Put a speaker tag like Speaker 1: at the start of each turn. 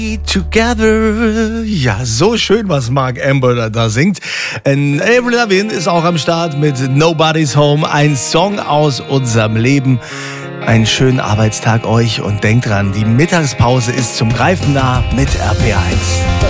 Speaker 1: Together. Ja, so schön, was Mark Amber da singt. Avril Lavigne ist auch am Start mit Nobody's Home, ein Song aus unserem Leben. Einen schönen Arbeitstag euch und denkt dran, die Mittagspause ist zum Greifen nah mit RPR1.